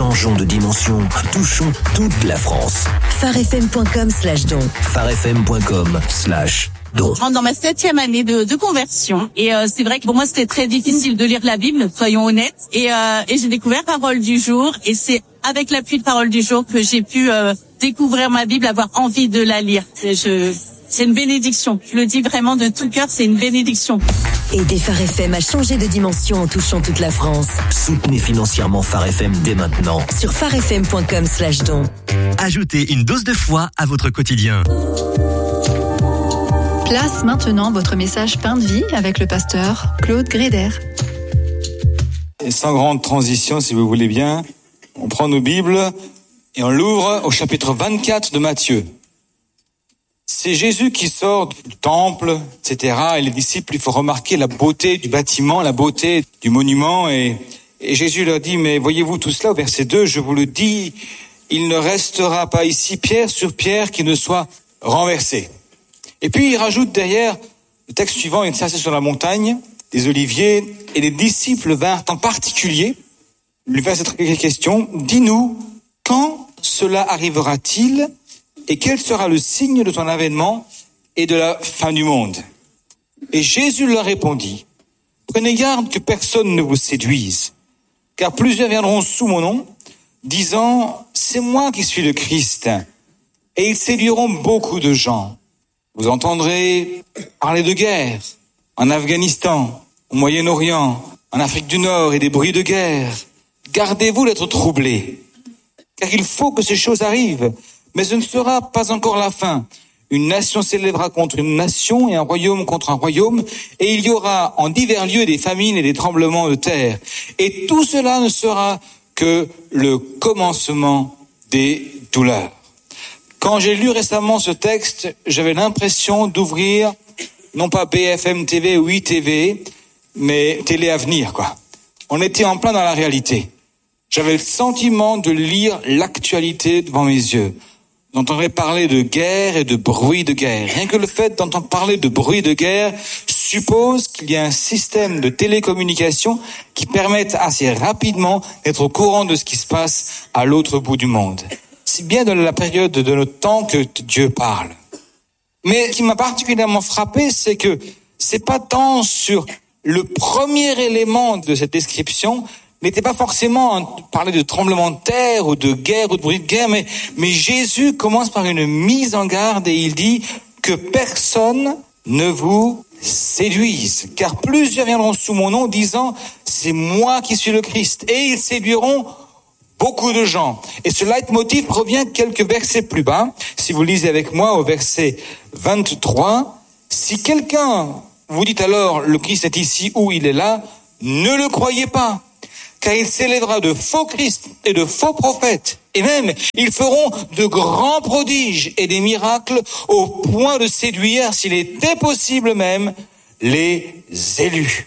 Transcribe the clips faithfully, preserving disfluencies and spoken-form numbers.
Changeons de dimension, touchons toute la France. farfm.com slash don. farfm.com slash don. Je rentre dans ma septième année de, de conversion. Et euh, c'est vrai que pour moi, c'était très difficile de lire la Bible, soyons honnêtes. Et, euh, et j'ai découvert Parole du jour. Et c'est avec l'appui de Parole du jour que j'ai pu euh, découvrir ma Bible, avoir envie de la lire. Et je... C'est une bénédiction. Je le dis vraiment de tout cœur, c'est une bénédiction. Aidez Phare F M à changer de dimension en touchant toute la France. Soutenez financièrement Phare F M dès maintenant. Sur farfm.com slash don. Ajoutez une dose de foi à votre quotidien. Place maintenant votre message Pain de vie avec le pasteur Claude Gréder. Et sans grande transition, si vous voulez bien, on prend nos Bibles et on l'ouvre au chapitre vingt-quatre de Matthieu. C'est Jésus qui sort du temple, et cetera. Et les disciples, il faut remarquer la beauté du bâtiment, la beauté du monument. Et, et Jésus leur dit, mais voyez-vous tout cela, au verset deux, je vous le dis, il ne restera pas ici pierre sur pierre qui ne soit renversée. Et puis il rajoute derrière, le texte suivant, il s'assied sur la montagne des Oliviers, et les disciples vinrent en particulier lui faire cette question, dis-nous, quand cela arrivera-t-il ? Et quel sera le signe de ton avènement et de la fin du monde ? Et Jésus leur répondit, prenez garde que personne ne vous séduise, car plusieurs viendront sous mon nom, disant, c'est moi qui suis le Christ, et ils séduiront beaucoup de gens. Vous entendrez parler de guerre en Afghanistan, au Moyen-Orient, en Afrique du Nord et des bruits de guerre. Gardez-vous d'être troublés, car il faut que ces choses arrivent. Mais ce ne sera pas encore la fin. Une nation s'élèvera contre une nation et un royaume contre un royaume, et il y aura en divers lieux des famines et des tremblements de terre. Et tout cela ne sera que le commencement des douleurs. Quand j'ai lu récemment ce texte, j'avais l'impression d'ouvrir, non pas B F M T V ou I T V, mais Télé Avenir, quoi. On était en plein dans la réalité. J'avais le sentiment de lire l'actualité devant mes yeux. J'entendrais parler de guerre et de bruit de guerre. Rien que le fait d'entendre parler de bruit de guerre suppose qu'il y a un système de télécommunication qui permette assez rapidement d'être au courant de ce qui se passe à l'autre bout du monde. C'est bien dans la période de notre temps que Dieu parle. Mais ce qui m'a particulièrement frappé, c'est que c'est pas tant sur le premier élément de cette description, n'était pas forcément parler de tremblement de terre ou de guerre ou de bruit de guerre, mais, mais Jésus commence par une mise en garde et il dit que personne ne vous séduise, car plusieurs viendront sous mon nom disant c'est moi qui suis le Christ, et ils séduiront beaucoup de gens. Et ce leitmotiv revient quelques versets plus bas. Si vous lisez avec moi au verset vingt-trois, si quelqu'un vous dit alors le Christ est ici ou il est là, ne le croyez pas. Car il s'élèvera de faux Christ et de faux prophètes. Et même, ils feront de grands prodiges et des miracles au point de séduire, s'il était possible même, les élus.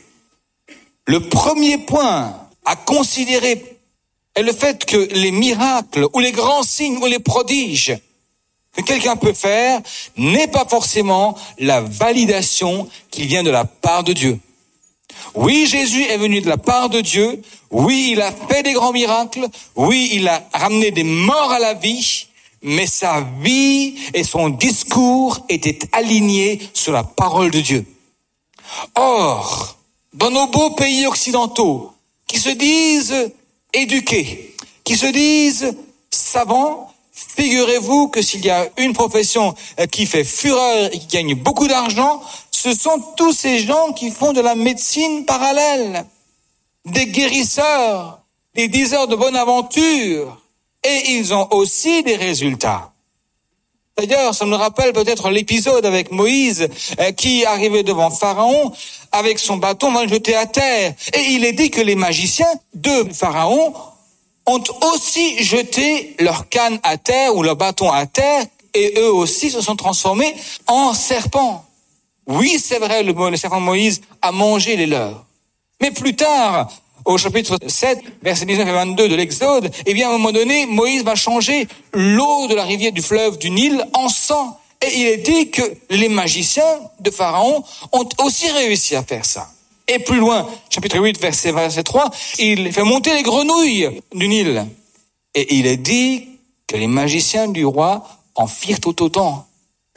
Le premier point à considérer est le fait que les miracles ou les grands signes ou les prodiges que quelqu'un peut faire n'est pas forcément la validation qui vient de la part de Dieu. Oui, Jésus est venu de la part de Dieu. Oui, il a fait des grands miracles. Oui, il a ramené des morts à la vie. Mais sa vie et son discours étaient alignés sur la parole de Dieu. Or, dans nos beaux pays occidentaux, qui se disent éduqués, qui se disent savants, figurez-vous que s'il y a une profession qui fait fureur et qui gagne beaucoup d'argent, ce sont tous ces gens qui font de la médecine parallèle, des guérisseurs, des diseurs de bonne aventure, et ils ont aussi des résultats. D'ailleurs, ça nous rappelle peut-être l'épisode avec Moïse euh, qui arrivait devant Pharaon avec son bâton mal jeté à terre. Et il est dit que les magiciens de Pharaon ont aussi jeté leur canne à terre ou leur bâton à terre, et eux aussi se sont transformés en serpents. Oui, c'est vrai, le, le serpent de Moïse a mangé les leurs. Mais plus tard, au chapitre sept, versets dix-neuf et vingt-deux de l'Exode, eh bien, à un moment donné, Moïse va changer l'eau de la rivière du fleuve du Nil en sang. Et il est dit que les magiciens de Pharaon ont aussi réussi à faire ça. Et plus loin, chapitre huit, verset vingt-trois, il fait monter les grenouilles du Nil. Et il est dit que les magiciens du roi en firent tout autant.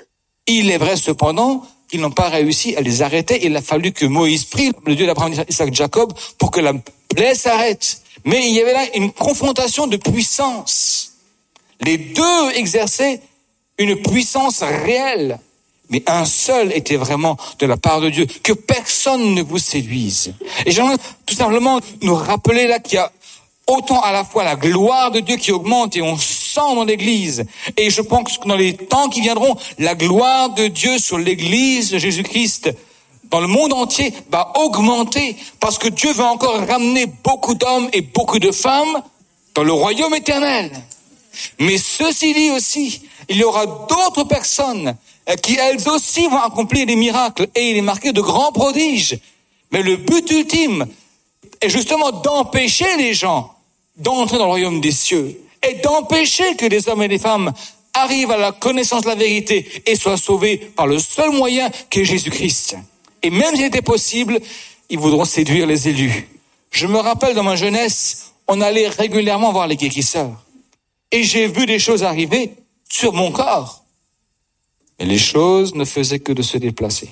Il est vrai cependant qu'ils n'ont pas réussi à les arrêter. Il a fallu que Moïse prie le Dieu d'Abraham, Isaac, Jacob pour que la plaie s'arrête. Mais il y avait là une confrontation de puissance. Les deux exerçaient une puissance réelle. Mais un seul était vraiment de la part de Dieu. Que personne ne vous séduise. Et j'aimerais tout simplement nous rappeler là qu'il y a autant à la fois la gloire de Dieu qui augmente et on sent dans l'église. Et je pense que dans les temps qui viendront, la gloire de Dieu sur l'église de Jésus-Christ dans le monde entier va augmenter parce que Dieu va encore ramener beaucoup d'hommes et beaucoup de femmes dans le royaume éternel. Mais ceci dit aussi, il y aura d'autres personnes qui elles aussi vont accomplir des miracles et il est marqué de grands prodiges. Mais le but ultime est justement d'empêcher les gens d'entrer dans le royaume des cieux et d'empêcher que les hommes et les femmes arrivent à la connaissance de la vérité et soient sauvés par le seul moyen qu'est Jésus-Christ. Et même s'il était possible, ils voudront séduire les élus. Je me rappelle dans ma jeunesse, on allait régulièrement voir les guérisseurs. Et j'ai vu des choses arriver sur mon corps. Mais les choses ne faisaient que de se déplacer.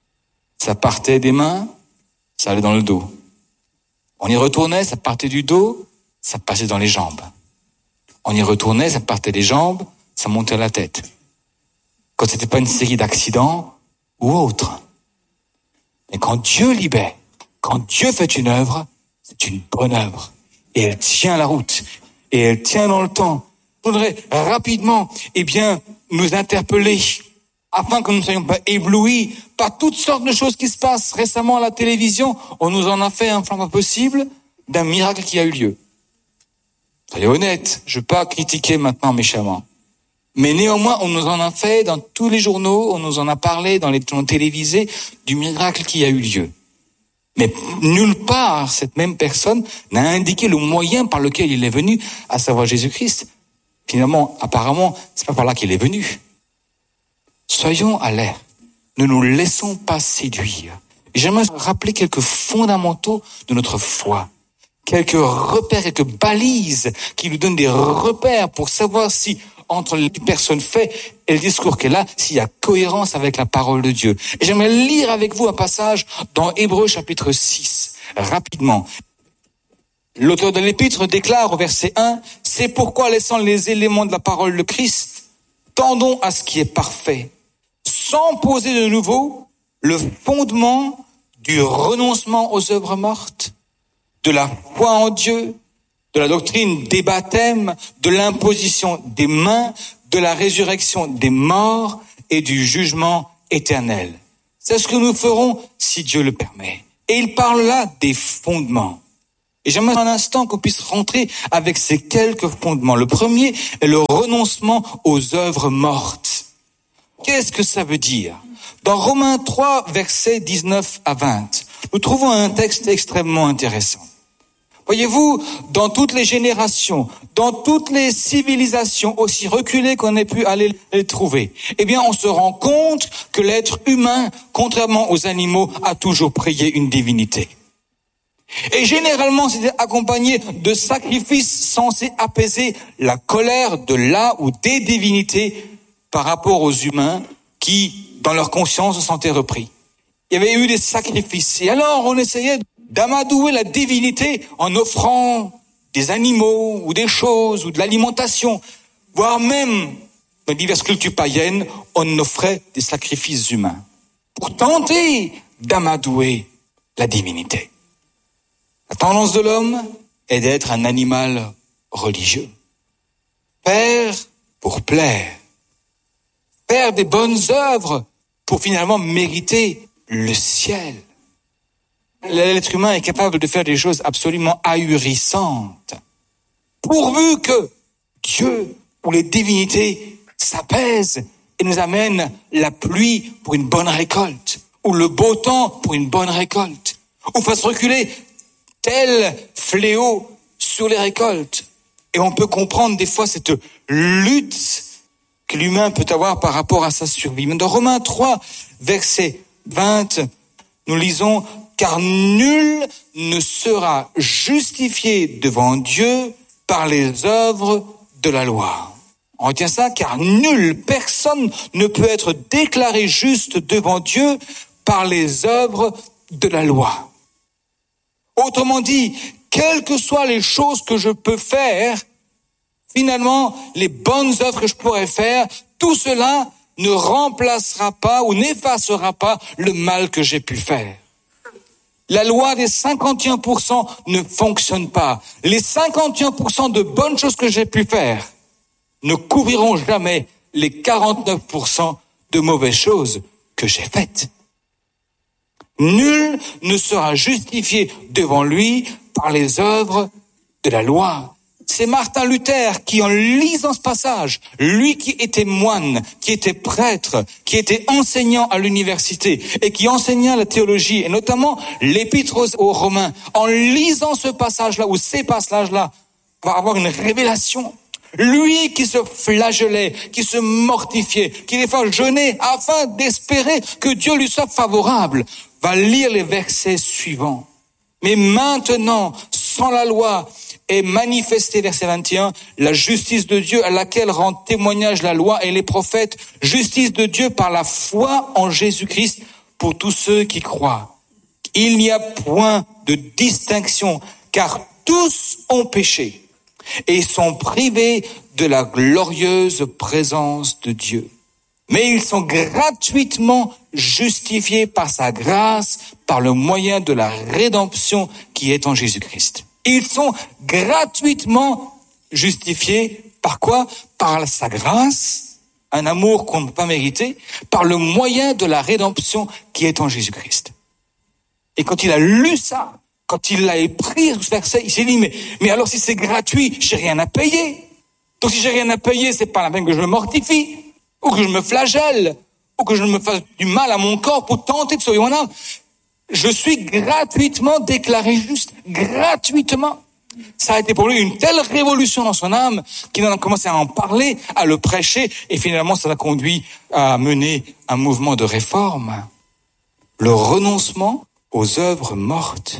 Ça partait des mains, ça allait dans le dos. On y retournait, ça partait du dos, ça passait dans les jambes. On y retournait, ça partait des jambes, ça montait à la tête. Quand c'était pas une série d'accidents ou autre. Mais quand Dieu libère, quand Dieu fait une œuvre, c'est une bonne œuvre. Et elle tient la route. Et elle tient dans le temps. Je voudrais rapidement, eh bien, nous interpeller afin que nous ne soyons pas éblouis par toutes sortes de choses qui se passent. Récemment à la télévision, on nous en a fait un flambeau possible d'un miracle qui a eu lieu. Soyez honnêtes, je ne veux pas critiquer maintenant méchamment. Mais néanmoins, on nous en a fait dans tous les journaux, on nous en a parlé dans les journaux télévisés du miracle qui a eu lieu. Mais nulle part, cette même personne n'a indiqué le moyen par lequel il est venu, à savoir Jésus-Christ. Finalement, apparemment, c'est pas par là qu'il est venu. Soyons alertes. Ne nous laissons pas séduire. Et j'aimerais rappeler quelques fondamentaux de notre foi. Quelques repères, quelques balises qui nous donnent des repères pour savoir si, entre les personnes faites et le discours qu'elle a, s'il y a cohérence avec la parole de Dieu. Et j'aimerais lire avec vous un passage dans Hébreux chapitre six, rapidement. L'auteur de l'épître déclare au verset un, « C'est pourquoi, laissant les éléments de la parole de Christ, tendons à ce qui est parfait, sans poser de nouveau le fondement du renoncement aux œuvres mortes, de la foi en Dieu, de la doctrine des baptêmes, de l'imposition des mains, de la résurrection des morts et du jugement éternel. » C'est ce que nous ferons si Dieu le permet. Et il parle là des fondements. Et j'aimerais un instant qu'on puisse rentrer avec ces quelques fondements. Le premier est le renoncement aux œuvres mortes. Qu'est-ce que ça veut dire? Dans Romains trois, versets dix-neuf à vingt, nous trouvons un texte extrêmement intéressant. Voyez-vous, dans toutes les générations, dans toutes les civilisations aussi reculées qu'on ait pu aller les trouver, eh bien, on se rend compte que l'être humain, contrairement aux animaux, a toujours prié une divinité. Et généralement, c'était accompagné de sacrifices censés apaiser la colère de la ou des divinités par rapport aux humains qui, dans leur conscience, se sentaient repris. Il y avait eu des sacrifices. Et alors, on essayait d'amadouer la divinité en offrant des animaux ou des choses ou de l'alimentation, voire même, dans diverses cultures païennes, on offrait des sacrifices humains pour tenter d'amadouer la divinité. La tendance de l'homme est d'être un animal religieux. Faire pour plaire. Faire des bonnes œuvres pour finalement mériter le ciel. L'être humain est capable de faire des choses absolument ahurissantes, pourvu que Dieu ou les divinités s'apaisent et nous amènent la pluie pour une bonne récolte, ou le beau temps pour une bonne récolte, ou fasse reculer tel fléau sur les récoltes. Et on peut comprendre des fois cette lutte que l'humain peut avoir par rapport à sa survie. Mais dans Romains trois, verset vingt, nous lisons « Car nul ne sera justifié devant Dieu par les œuvres de la loi. On retient ça car nulle personne ne peut être déclaré juste devant Dieu par les œuvres de la loi. Autrement dit, quelles que soient les choses que je peux faire, finalement, les bonnes œuvres que je pourrais faire, tout cela ne remplacera pas ou n'effacera pas le mal que j'ai pu faire. La loi des cinquante et un pour cent ne fonctionne pas. Les cinquante et un pour cent de bonnes choses que j'ai pu faire ne couvriront jamais les quarante-neuf pour cent de mauvaises choses que j'ai faites. Nul ne sera justifié devant lui par les œuvres de la loi. C'est Martin Luther qui, en lisant ce passage, lui qui était moine, qui était prêtre, qui était enseignant à l'université et qui enseignait la théologie, et notamment l'épître aux Romains, en lisant ce passage-là ou ces passages-là, va avoir une révélation. Lui qui se flagellait, qui se mortifiait, qui des fois jeûnait afin d'espérer que Dieu lui soit favorable, va lire les versets suivants. Mais maintenant, sans la loi, est manifestée, verset vingt et un, la justice de Dieu à laquelle rend témoignage la loi et les prophètes, justice de Dieu par la foi en Jésus-Christ pour tous ceux qui croient. Il n'y a point de distinction, car tous ont péché et sont privés de la glorieuse présence de Dieu. Mais ils sont gratuitement justifiés par sa grâce, par le moyen de la rédemption qui est en Jésus-Christ. Ils sont gratuitement justifiés par quoi? Par sa grâce, un amour qu'on ne peut pas mériter, par le moyen de la rédemption qui est en Jésus-Christ. Et quand il a lu ça, quand il l'a pris ce verset, il s'est dit, mais, mais alors si c'est gratuit, j'ai rien à payer. Donc si j'ai rien à payer, c'est pas la peine que je me mortifie, ou que je me flagelle, ou que je me fasse du mal à mon corps pour tenter de sauver mon âme. Je suis gratuitement déclaré juste, gratuitement. Ça a été pour lui une telle révolution dans son âme qu'il en a commencé à en parler, à le prêcher, et finalement ça l'a conduit à mener un mouvement de réforme. Le renoncement aux œuvres mortes.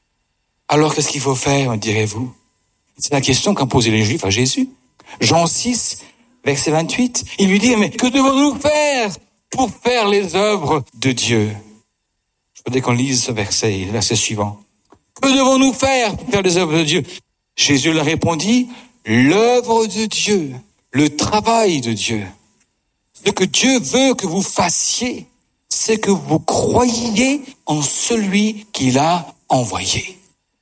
Alors qu'est-ce qu'il faut faire, direz-vous? C'est la question qu'ont posé les Juifs à Jésus. Jean six, verset vingt-huit, il lui dit, mais que devons-nous faire pour faire les œuvres de Dieu? Je voudrais qu'on lise ce verset, le verset suivant. Que devons-nous faire pour faire les œuvres de Dieu? Jésus leur répondit, l'œuvre de Dieu, le travail de Dieu. Ce que Dieu veut que vous fassiez, c'est que vous croyiez en celui qu'il a envoyé.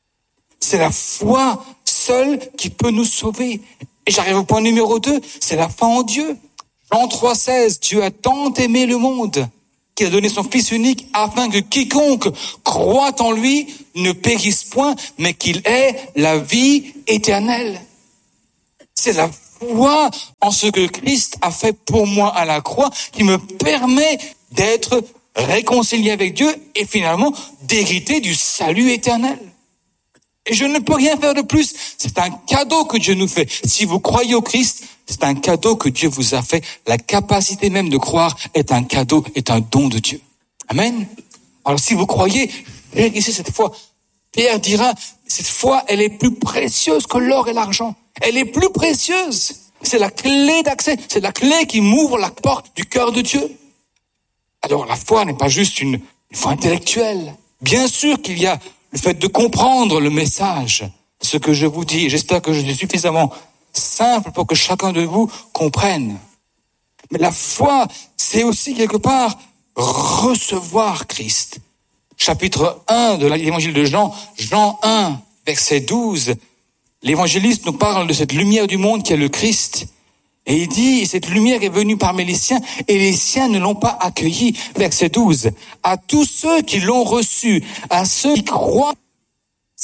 C'est la foi seule qui peut nous sauver. Et j'arrive au point numéro deux, c'est la foi en Dieu. Jean trois seize, Dieu a tant aimé le monde qu'il a donné son Fils unique afin que quiconque croit en lui ne périsse point, mais qu'il ait la vie éternelle. C'est la foi en ce que Christ a fait pour moi à la croix qui me permet d'être réconcilié avec Dieu et finalement d'hériter du salut éternel. Et je ne peux rien faire de plus. C'est un cadeau que Dieu nous fait. Si vous croyez au Christ, c'est un cadeau que Dieu vous a fait. La capacité même de croire est un cadeau, est un don de Dieu. Amen. Alors si vous croyez, vérifiez cette foi. Pierre dira, cette foi, elle est plus précieuse que l'or et l'argent. Elle est plus précieuse. C'est la clé d'accès. C'est la clé qui m'ouvre la porte du cœur de Dieu. Alors la foi n'est pas juste une, une foi intellectuelle. Bien sûr qu'il y a le fait de comprendre le message, ce que je vous dis. J'espère que je suis suffisamment simple pour que chacun de vous comprenne. Mais la foi, c'est aussi quelque part recevoir Christ. Chapitre un de l'évangile de Jean, Jean un, verset douze, l'évangéliste nous parle de cette lumière du monde qui est le Christ. Et il dit, cette lumière est venue parmi les siens, et les siens ne l'ont pas accueillie. Verset douze. À tous ceux qui l'ont reçu, à ceux qui croient